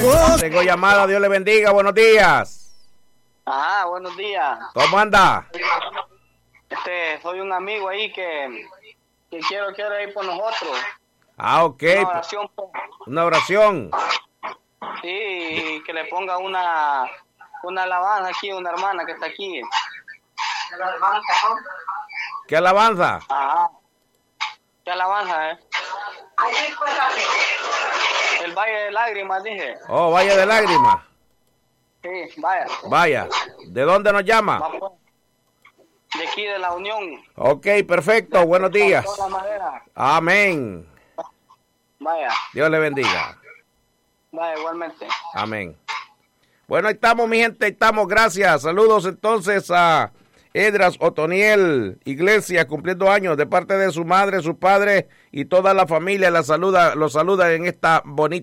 Tengo llamada, Dios le bendiga, buenos días. Ajá, buenos días. ¿Cómo anda? Soy un amigo ahí que quiero ir por nosotros. Ok. Una oración. Una oración. Sí, que le ponga una alabanza aquí, una hermana que está aquí. ¿Qué alabanza? Ajá. ¿Qué alabanza, El Valle de Lágrimas, dije. Oh, Valle de Lágrimas. Sí, vaya. Vaya. ¿De dónde nos llama? De aquí, de la Unión. Ok, perfecto. Buenos días. Amén. Vaya. Dios le bendiga. Vaya, igualmente. Amén. Bueno, ahí estamos, mi gente, ahí estamos. Gracias. Saludos entonces a Edras Otoniel Iglesias, cumpliendo años, de parte de su madre, su padre y toda la familia. Los saluda en esta bonita